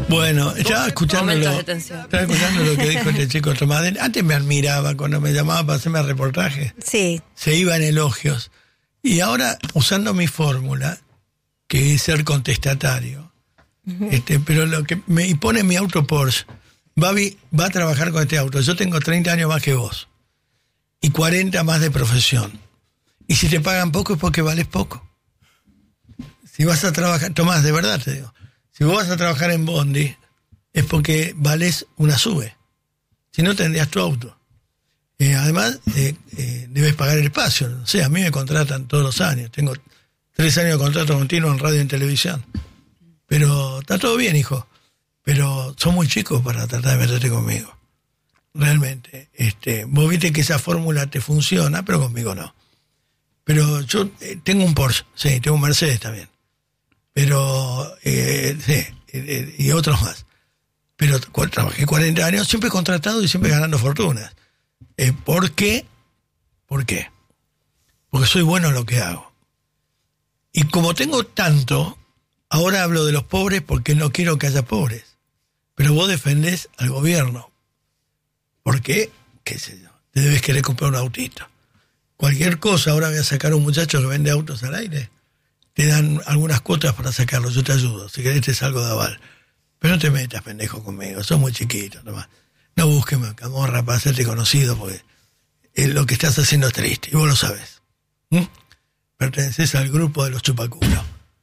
Bueno, estaba escuchando lo que dijo este chico Tomás Dente. Antes me admiraba cuando me llamaba para hacerme reportaje. Sí. Se iba en elogios. Y ahora, usando mi fórmula, que es ser contestatario, pero lo que me impone mi auto Porsche, Babi va a trabajar con este auto. Yo tengo 30 años más que vos y 40 más de profesión. Y si te pagan poco es porque vales poco. Si vas a trabajar, Tomás, de verdad te digo, si vos vas a trabajar en Bondi es porque vales una sube. Si no, tendrías tu auto. Además, debes pagar el espacio. O sea, a mí me contratan todos los años. Tengo 3 años de contrato continuo en radio y en televisión. Pero está todo bien, hijo. Pero son muy chicos para tratar de meterte conmigo. Realmente. Vos viste que esa fórmula te funciona, pero conmigo no. Pero yo tengo un Porsche, sí, tengo un Mercedes también. Pero, sí, y otros más. Pero trabajé 40 años, siempre contratado y siempre ganando fortunas. ¿Por qué? ¿Por qué? Porque soy bueno en lo que hago. Y como tengo tanto, ahora hablo de los pobres porque no quiero que haya pobres. Pero vos defendés al gobierno. ¿Por qué? ¿Qué sé yo? Te debes querer comprar un autito. Cualquier cosa, ahora voy a sacar a un muchacho que vende autos al aire. Te dan algunas cuotas para sacarlo, yo te ayudo. Si querés te salgo de aval. Pero no te metas, pendejo, conmigo. Sos muy chiquito, nomás. No busques camorra para hacerte conocido, porque lo que estás haciendo es triste, y vos lo sabés. Perteneces al grupo de los chupaculos.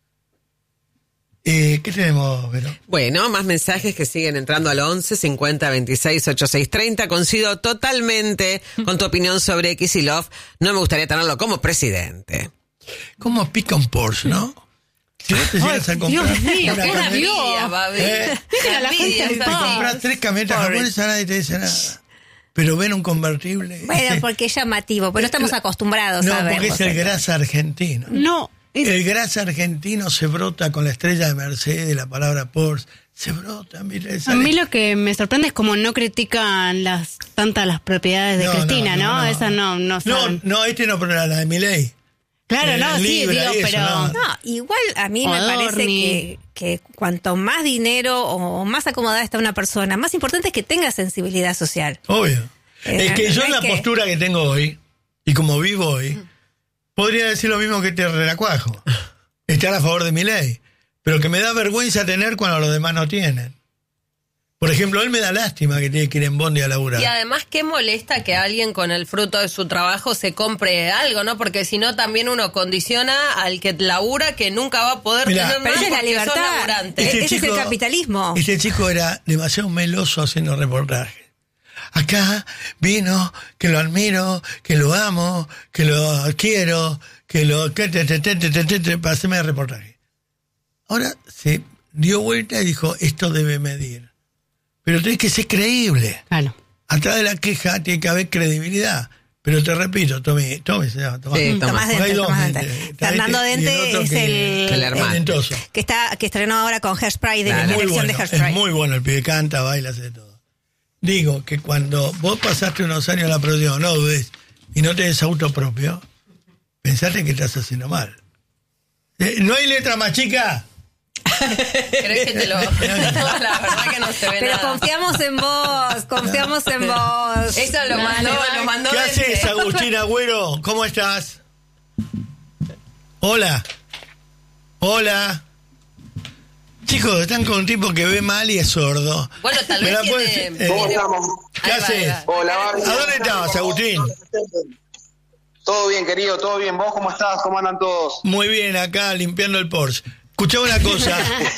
¿Qué tenemos, Vero? Bueno, más mensajes que siguen entrando al 11 50 26 86 30. Coincido totalmente con tu opinión sobre Kicillof. No me gustaría tenerlo como presidente. ¿Cómo pica un Porsche, no? Si vos te llegas a comprar Dios mío, una qué camioneta, Déjenle a la gente en te paz. compras 3 camionetas japonesas, nadie te dice nada. Pero ven un convertible. Bueno, porque es llamativo, pero no estamos acostumbrados a No, ver. porque es el grasa argentino. No. El grasa argentino se brota con la estrella de Mercedes, la palabra Porsche. Se brota, mire. A mí lo que me sorprende es como no critican las propiedades de Cristina, ¿no? Esa no No, pero la de Milei. Claro, no, sí, Libra digo, y eso, pero... no. No, igual a mí me parece que cuanto más dinero o más acomodada está una persona, más importante es que tenga sensibilidad social. Obvio. Es que yo en la postura que tengo hoy, y como vivo hoy, podría decir lo mismo que este relacuajo. Estar a favor de mi ley. Pero que me da vergüenza tener cuando los demás no tienen. Por ejemplo, él me da lástima que tiene que ir en Bondi a laburar. Y además, qué molesta que alguien con el fruto de su trabajo se compre algo, ¿no? Porque si no, también uno condiciona al que labura que nunca va a poder tener nada. Pero esa es la porque son libertad. laburantes. Ese es el capitalismo. Este chico era demasiado meloso haciendo reportajes. Acá vino, que lo admiro, que lo amo, que lo quiero, que lo... para hacerme reportaje. Ahora se dio vuelta y dijo, esto debe medir. Pero tenés que ser creíble. Claro. Atrás de la queja tiene que haber credibilidad. Pero te repito, Tomás se llama. Sí, Tomás Dente. Fernando Dente es el hermano. que estrenó ahora con Hairspray, de la muy dirección bueno, de Hairspray. es muy bueno, el pibe canta, baila, hace todo. Digo que cuando vos pasaste unos años en la producción, no dudes, y no tenés auto propio, pensaste que estás haciendo mal. ¿No hay letra más chica? ¿Crees que te lo.? No, la verdad que no se ve Pero nada. confiamos en vos. Eso lo mandó. ¿Qué Dente. haces, Agustín Agüero? ¿Cómo estás? Hola. Chicos, están con un tipo que ve mal y es sordo. Bueno, tal vez tiene... ¿Cómo estamos? ¿Qué haces? Hola, Barbie. ¿A dónde estabas, Agustín? Todo bien, querido, todo bien. ¿Vos cómo estás? ¿Cómo andan todos? Muy bien, acá limpiando el Porsche. Escuchame una cosa.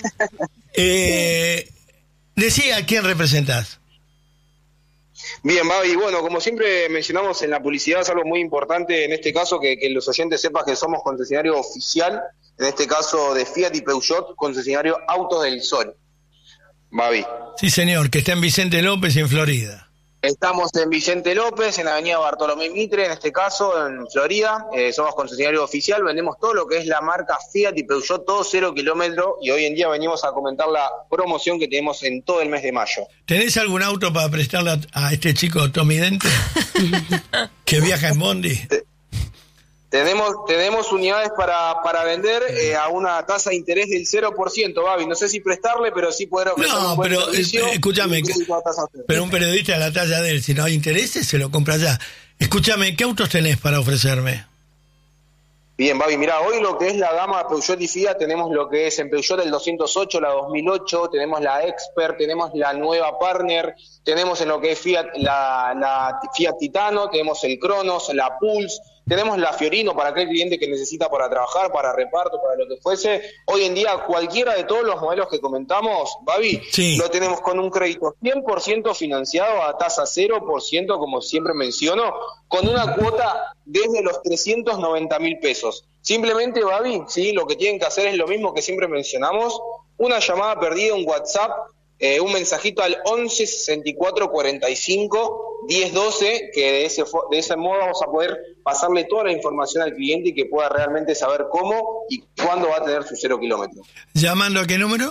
Decía a quién representás. Bien, Babi, bueno, como siempre mencionamos en la publicidad, es algo muy importante en este caso, que los oyentes sepan que somos concesionario oficial, en este caso de Fiat y Peugeot, concesionario Autos del Sol. Babi. Sí, señor, que está en Vicente López y en Florida. Estamos en Vicente López, en la avenida Bartolomé Mitre, en este caso, en Florida. Somos concesionario oficial, vendemos todo lo que es la marca Fiat y Peugeot, todo 0 kilómetros, y hoy en día venimos a comentar la promoción que tenemos en todo el mes de mayo. ¿Tenés algún auto para prestarle a este chico Tommy Dente? Que viaja en Bondi. Tenemos unidades para vender a una tasa de interés del 0%, Babi. No sé si prestarle, pero sí poder ofrecer un buen servicio. Escúchame, pero un periodista de la talla de él, si no hay intereses, se lo compra ya. Escúchame, ¿qué autos tenés para ofrecerme? Bien, Babi, mirá, hoy lo que es la gama Peugeot y Fiat, tenemos lo que es en Peugeot el 208, la 2008, tenemos la Expert, tenemos la nueva Partner, tenemos en lo que es Fiat la Fiat Titano, tenemos el Cronos, la Pulse, tenemos la Fiorino para aquel cliente que necesita para trabajar, para reparto, para lo que fuese. Hoy en día cualquiera de todos los modelos que comentamos, Babi, sí, lo tenemos con un crédito 100% financiado a tasa 0%, como siempre menciono, con una cuota desde los 390.000 pesos. Simplemente, Babi, ¿sí? Lo que tienen que hacer es lo mismo que siempre mencionamos, una llamada perdida, un WhatsApp, un mensajito al 11 64 45 10 12, que de ese modo vamos a poder pasarle toda la información al cliente y que pueda realmente saber cómo y cuándo va a tener su 0 kilómetro. ¿Llamando a qué número?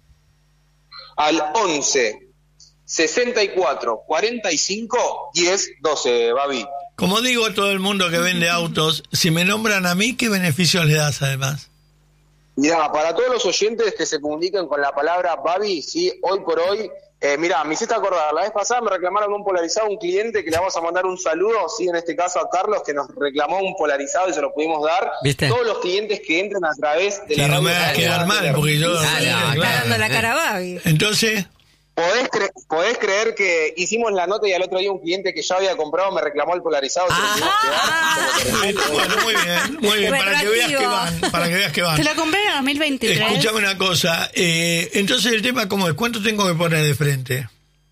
Al 11 64 45 10 12, Babi. Como digo a todo el mundo que vende autos, si me nombran a mí, ¿qué beneficios le das además? Mirá, para todos los oyentes que se comuniquen con la palabra Babi, sí, hoy por hoy, mirá, me hiciste acordar, la vez pasada me reclamaron un polarizado, un cliente que le vamos a mandar un saludo, sí, en este caso a Carlos, que nos reclamó un polarizado y se lo pudimos dar. ¿Viste? Todos los clientes que entren a través de Sí, la no radio. me hagas quedar mal, porque yo... Está dando la cara a Babi. Entonces... ¿Podés creer que hicimos la nota y al otro día un cliente que ya había comprado me reclamó el polarizado? Se lo tuvimos que dar. Bueno, muy bien, para que veas que van. Te lo compré en 2023. Escúchame una cosa, entonces el tema ¿cómo es? ¿Cuánto tengo que poner de frente?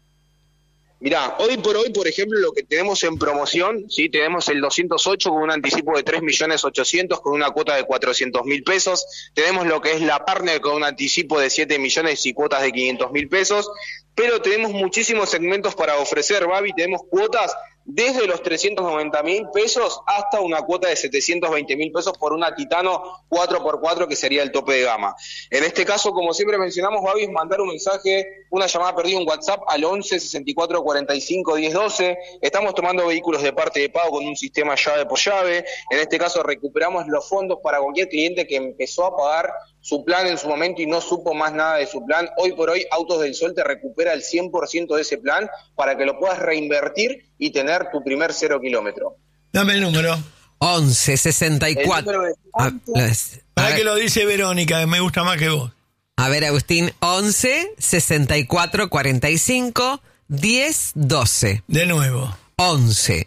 Mirá, hoy por hoy, por ejemplo, lo que tenemos en promoción, sí, tenemos el 208 con un anticipo de 3.800.000 con una cuota de 400.000 pesos. Tenemos lo que es la Partner con un anticipo de 7 millones y cuotas de 500.000 pesos. Pero tenemos muchísimos segmentos para ofrecer, Babi. Tenemos cuotas desde los 390.000 pesos hasta una cuota de 720.000 pesos por una Titano 4x4 que sería el tope de gama. En este caso, como siempre mencionamos, Babi, es mandar un mensaje, una llamada perdida, un WhatsApp al 11 64 45 10 12. Estamos tomando vehículos de parte de pago con un sistema llave por llave. En este caso recuperamos los fondos para cualquier cliente que empezó a pagar su plan en su momento y no supo más nada de su plan. Hoy por hoy Autos del Sol te recupera el 100% de ese plan para que lo puedas reinvertir y tener tu primer 0 kilómetro. Dame el número. 11 64. Para que lo dice Verónica, que me gusta más que vos. A ver, Agustín, 11 64 45 10 12. De nuevo. 11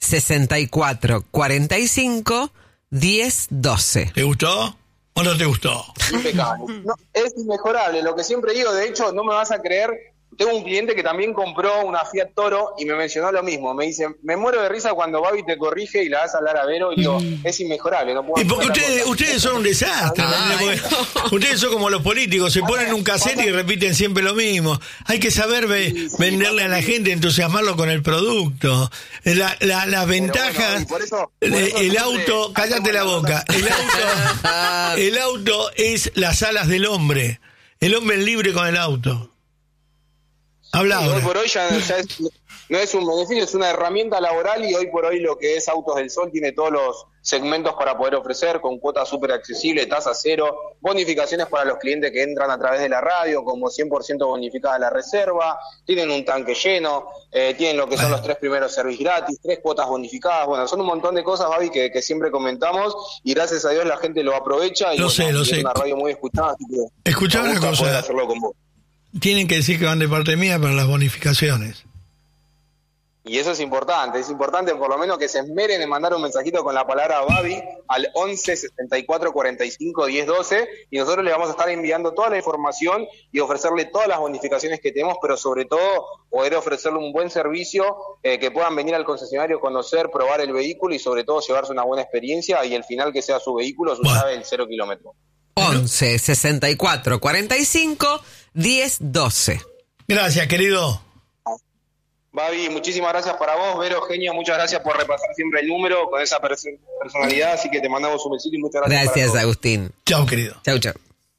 64 45 10 12. ¿Te gustó o no te gustó? Impecable. No, es inmejorable, lo que siempre digo. De hecho, no me vas a creer, tengo un cliente que también compró una Fiat Toro y me mencionó lo mismo. Me dice, me muero de risa cuando Babi te corrige y la vas a hablar a Vero. Y digo, es inmejorable, no puedo. Y porque ustedes son un desastre. Ustedes son como los políticos, se ponen un cassette y repiten siempre lo mismo. Hay que saber venderle a la gente, entusiasmarlo con el producto. Las ventajas, bueno, por eso el auto, cállate la boca. El auto es las alas del hombre. El hombre es libre con el auto. Habla ahora. Hoy por hoy ya no es un beneficio, es una herramienta laboral y hoy por hoy lo que es Autos del Sol tiene todos los segmentos para poder ofrecer con cuotas súper accesibles, tasa cero, bonificaciones para los clientes que entran a través de la radio, como 100% bonificada la reserva, tienen un tanque lleno, tienen lo que son los 3 primeros servicios gratis, 3 cuotas bonificadas, bueno, son un montón de cosas, Babi, que siempre comentamos y gracias a Dios la gente lo aprovecha y lo sé. Es una radio muy escuchada, así que escuchá una cosa. poder hacerlo con vos. Tienen que decir que van de parte mía para las bonificaciones. Y eso es importante por lo menos que se esmeren en mandar un mensajito con la palabra Babi al 11 64 45 10 12 y nosotros le vamos a estar enviando toda la información y ofrecerle todas las bonificaciones que tenemos, pero sobre todo poder ofrecerle un buen servicio, que puedan venir al concesionario, conocer, probar el vehículo y sobre todo llevarse una buena experiencia y el final que sea su vehículo, su llave del 0 kilómetro. 11 64 45 10 12. Gracias, querido. Babi, muchísimas gracias para vos, Vero, genio, muchas gracias por repasar siempre el número con esa personalidad, así que te mandamos un besito y muchas gracias. Gracias, Agustín. Chao, querido. Chau, chau.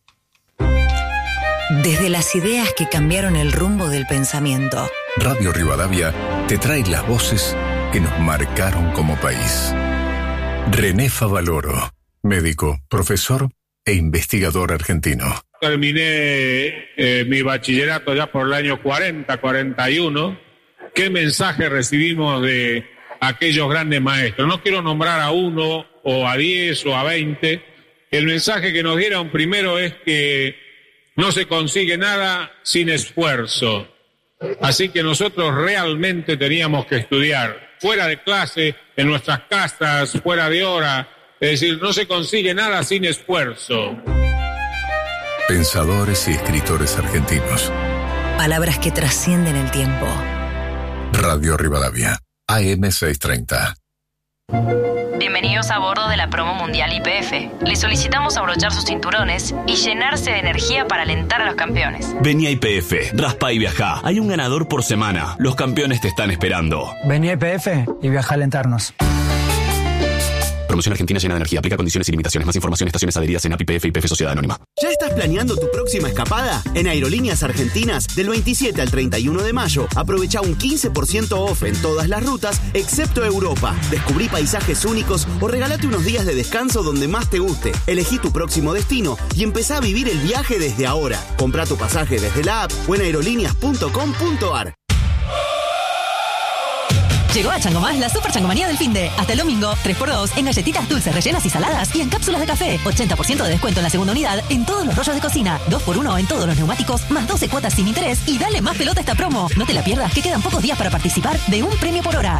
Desde las ideas que cambiaron el rumbo del pensamiento. Radio Rivadavia te trae las voces que nos marcaron como país. René Favaloro, médico, profesor e investigador argentino. Terminé mi bachillerato ya por el año 40, 41. ¿Qué mensaje recibimos de aquellos grandes maestros? No quiero nombrar a uno o a 10 o a 20. El mensaje que nos dieron primero es que no se consigue nada sin esfuerzo. Así que nosotros realmente teníamos que estudiar fuera de clase, en nuestras casas, fuera de hora. Es decir, no se consigue nada sin esfuerzo. Pensadores y escritores argentinos. Palabras que trascienden el tiempo. Radio Rivadavia, AM 630. Bienvenidos a bordo de la promo mundial YPF. Les solicitamos abrochar sus cinturones y llenarse de energía para alentar a los campeones. Vení a YPF, raspa y viajá. Hay un ganador por semana. Los campeones te están esperando. Vení a YPF y viajá a alentarnos. Promoción argentina llena de energía. Aplica condiciones y limitaciones. Más información en estaciones adheridas en API, YPF y YPF Sociedad Anónima. ¿Ya estás planeando tu próxima escapada? En Aerolíneas Argentinas, del 27 al 31 de mayo, aprovecha un 15% off en todas las rutas, excepto Europa. Descubrí paisajes únicos o regálate unos días de descanso donde más te guste. Elegí tu próximo destino y empezá a vivir el viaje desde ahora. Comprá tu pasaje desde la app o en aerolíneas.com.ar. Llegó a Chango Más la super changomanía del finde. Hasta el domingo, 3x2 en galletitas dulces rellenas y saladas y en cápsulas de café. 80% de descuento en la segunda unidad en todos los rollos de cocina. 2x1 en todos los neumáticos, más 12 cuotas sin interés y dale más pelota a esta promo. No te la pierdas, que quedan pocos días para participar de un premio por hora.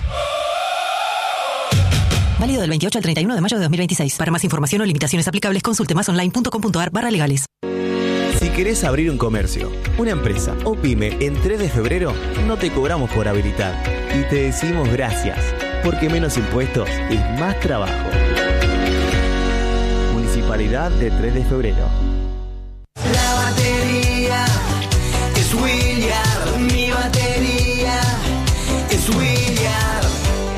Válido del 28 al 31 de mayo de 2026. Para más información o limitaciones aplicables, consulte másonline.com.ar/legales. Si querés abrir un comercio, una empresa o pyme en 3 de febrero, no te cobramos por habilitar. Y te decimos gracias, porque menos impuestos es más trabajo. Municipalidad de 3 de febrero. La batería es Williard, mi batería es Williard.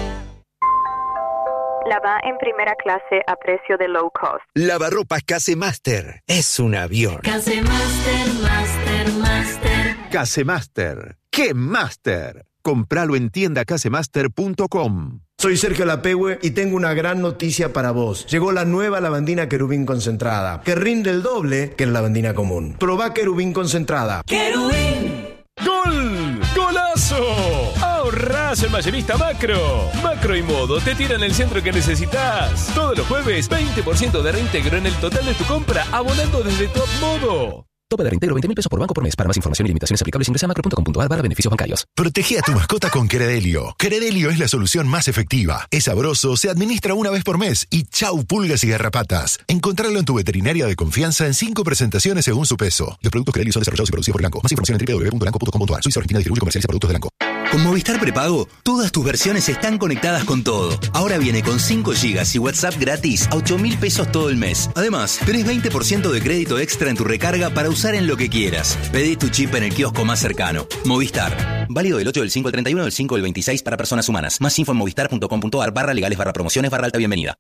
Lava en primera clase a precio de low cost. Lavarropas Casemaster es un avión. Casemaster, Master. Casemaster. ¡Qué Master! Compralo en tiendacasemaster.com. Soy Sergio Lapehue y tengo una gran noticia para vos. Llegó la nueva lavandina Querubín concentrada, que rinde el doble que la lavandina común. Probá Querubín concentrada. ¡Querubín! ¡Gol! ¡Golazo! ¡Ahorrás en Mayorista Macro! Macro y Modo te tiran el centro que necesitas. Todos los jueves, 20% de reintegro en el total de tu compra, abonando desde Top Modo. Tope de reintegro 20.000 pesos por banco por mes. Para más información y limitaciones aplicables ingresa a macro.com.ar/beneficios bancarios. Protege a tu mascota con Credelio. Credelio es la solución más efectiva. Es sabroso, se administra una vez por mes y chau pulgas y garrapatas. Encontrarlo en tu veterinaria de confianza en 5 presentaciones según su peso. Los productos Credelio son desarrollados y producidos por Elanco. Más información en www.elanco.com.ar. Suiza Argentina distribuye y comercializa productos de Elanco. Con Movistar Prepago, todas tus versiones están conectadas con todo. Ahora viene con 5 GB y WhatsApp gratis a 8.000 pesos todo el mes. Además, tenés 20% de crédito extra en tu recarga para usar en lo que quieras. Pedí tu chip en el kiosco más cercano. Movistar. Válido del 8 del 5 al 31 del 5 del 26 para personas humanas. Más info en movistar.com.ar/legales/promociones/alta bienvenida.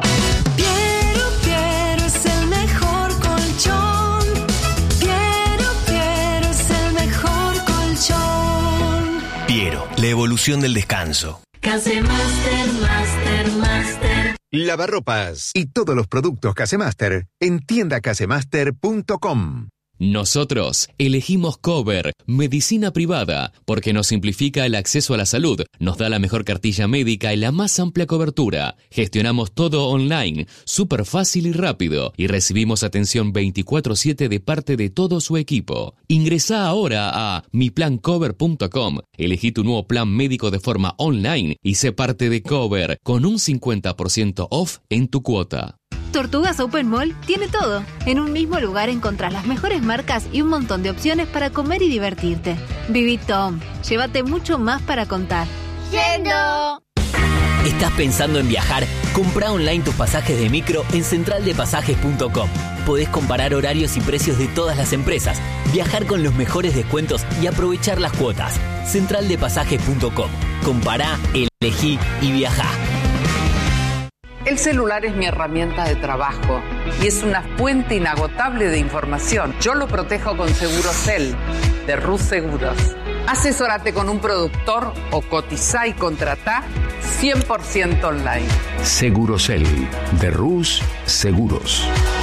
Piero es el mejor colchón. Piero es el mejor colchón. Piero, la evolución del descanso. Casemaster, Master. Lavarropas y todos los productos Casemaster en tiendacasemaster.com. Nosotros elegimos Cover, medicina privada, porque nos simplifica el acceso a la salud, nos da la mejor cartilla médica y la más amplia cobertura. Gestionamos todo online, súper fácil y rápido, y recibimos atención 24/7 de parte de todo su equipo. Ingresá ahora a miplancover.com, elegí tu nuevo plan médico de forma online y sé parte de Cover, con un 50% off en tu cuota. Tortugas Open Mall tiene todo. En un mismo lugar encontrás las mejores marcas y un montón de opciones para comer y divertirte. Viví Tom, llévate mucho más para contar. ¡Yendo! ¿Estás pensando en viajar? Comprá online tus pasajes de micro en centraldepasajes.com. Podés comparar horarios y precios de todas las empresas, viajar con los mejores descuentos y aprovechar las cuotas. Centraldepasajes.com. Compará, elegí y viajá. El celular es mi herramienta de trabajo y es una fuente inagotable de información. Yo lo protejo con Segurocel, de Rus Seguros. Asesórate con un productor o cotizá y contratá 100% online. Segurosel, de Rus Seguros.